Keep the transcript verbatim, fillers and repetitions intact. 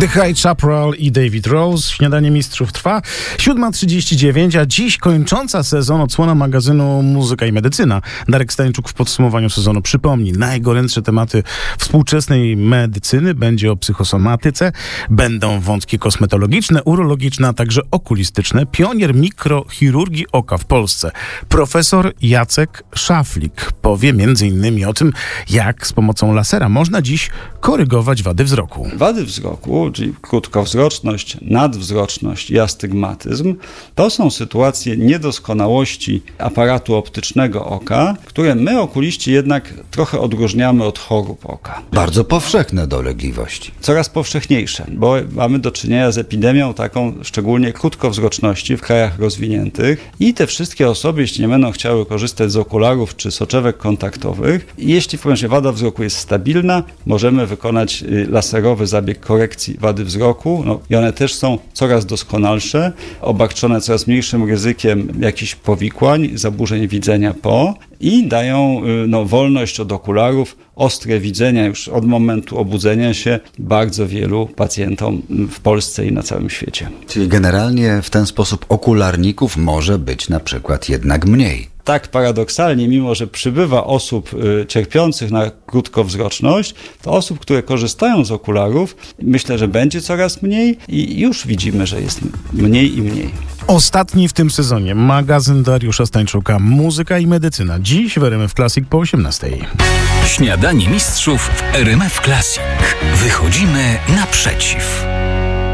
The High Chaparral i David Rose. Śniadanie Mistrzów trwa. siódma trzydzieści dziewięć, a dziś kończąca sezon odsłona magazynu Muzyka i Medycyna. Darek Stańczuk w podsumowaniu sezonu przypomni najgorętsze tematy współczesnej medycyny. Będzie o psychosomatyce, będą wątki kosmetologiczne, urologiczne, a także okulistyczne. Pionier mikrochirurgii oka w Polsce, profesor Jacek Szaflik, powie między innymi o tym, jak z pomocą lasera można dziś korygować wady wzroku. Wady wzroku, czyli krótkowzroczność, nadwzroczność i astygmatyzm, to są sytuacje niedoskonałości aparatu optycznego oka, które my, okuliści, jednak trochę odróżniamy od chorób oka. Bardzo powszechne dolegliwości. Coraz powszechniejsze, bo mamy do czynienia z epidemią taką szczególnie krótkowzroczności w krajach rozwiniętych i te wszystkie osoby, jeśli nie będą chciały korzystać z okularów czy soczewek kontaktowych, jeśli w pewnym razie wada wzroku jest stabilna, możemy wykonać laserowy zabieg korekcji wady wzroku, no, i one też są coraz doskonalsze, obarczone coraz mniejszym ryzykiem jakichś powikłań, zaburzeń widzenia po i dają no, wolność od okularów, ostre widzenia już od momentu obudzenia się bardzo wielu pacjentom w Polsce i na całym świecie. Czyli generalnie w ten sposób okularników może być na przykład jednak mniej. Tak paradoksalnie, mimo że przybywa osób y, cierpiących na krótkowzroczność, to osób, które korzystają z okularów, myślę, że będzie coraz mniej i już widzimy, że jest mniej i mniej. Ostatni w tym sezonie magazyn Dariusza Stańczuka Muzyka i Medycyna. Dziś w R M F Classic po osiemnastej. Śniadanie Mistrzów w R M F Classic. Wychodzimy naprzeciw.